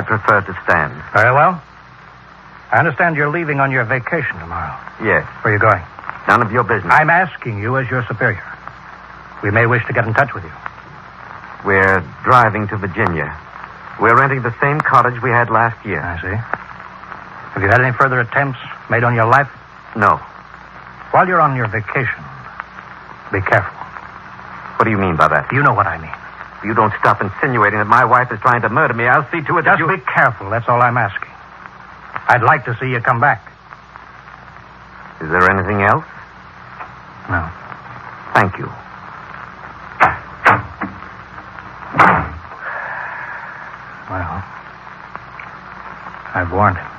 I prefer to stand. Very well. I understand you're leaving on your vacation tomorrow. Yes. Where are you going? None of your business. I'm asking you as your superior. We may wish to get in touch with you. We're driving to Virginia. We're renting the same cottage we had last year. I see. Have you had any further attempts made on your life? No. While you're on your vacation, be careful. What do you mean by that? You know what I mean. If you don't stop insinuating that my wife is trying to murder me, I'll see to it that Just be careful. That's all I'm asking. I'd like to see you come back. Is there anything else? No. Thank you. Well, I've warned him.